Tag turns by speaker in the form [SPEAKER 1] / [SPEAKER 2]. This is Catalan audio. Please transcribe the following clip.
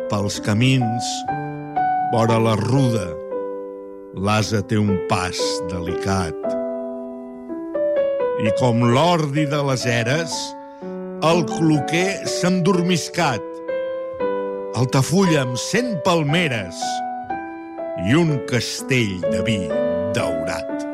[SPEAKER 1] Pels camins, vora la ruda, l'ase té un pas delicat. I com l'ordi de les eres, el cloquer s'ha endormiscat. Altafulla amb 100 palmeres i un castell de vi daurat.